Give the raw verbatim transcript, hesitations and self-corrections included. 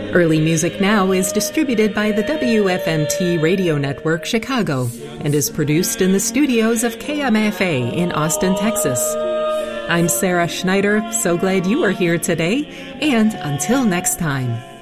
Early Music Now is distributed by the W F M T Radio Network Chicago and is produced in the studios of K M F A in Austin, Texas. I'm Sarah Schneider, so glad you are here today, and until next time.